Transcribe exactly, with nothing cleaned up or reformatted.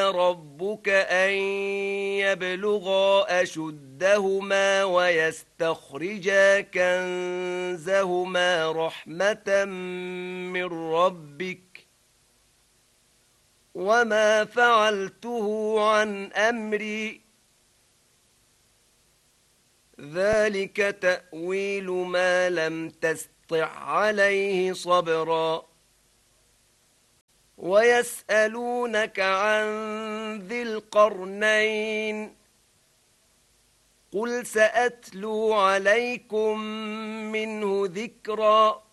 ربك أن يبلغا أشدهما ويستخرجا كنزهما رحمة من ربك وما فعلته عن أمري ذلك تأويل ما لم تستطع عليه صبرا ويسألونك عن ذي القرنين قل سأتلو عليكم منه ذكرا